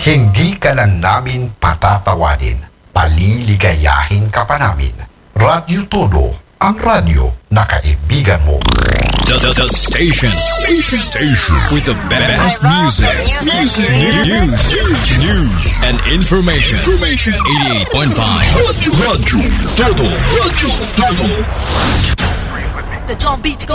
Hindi ka lang namin patatawanin, paliligayahin ka pa namin. Radyo Todo, ang radyo na kaibigan mo. The station with the best music, news, and information. 88.5 Radyo Todo. The drum beats go